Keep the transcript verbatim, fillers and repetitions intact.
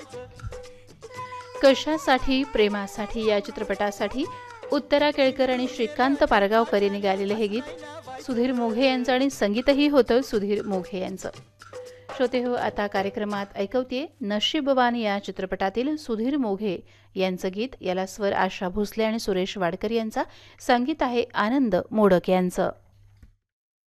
कशासाठी प्रेमासाठी या चित्रपटासाठी उत्तरा केळकर आणि श्रीकांत पारगावकर यांनी गायलेले हे गीत सुधीर मोघे यांचं आणि संगीतही होतं सुधीर मोघे यांचं. श्रोते हो, आता कार्यक्रमात ऐकवते नशीबवान या चित्रपटातील सुधीर मोघे यांचं गीत. याला स्वर आशा भोसले आणि सुरेश वाडकर यांचा, संगीत आहे आनंद मोडक यांचं.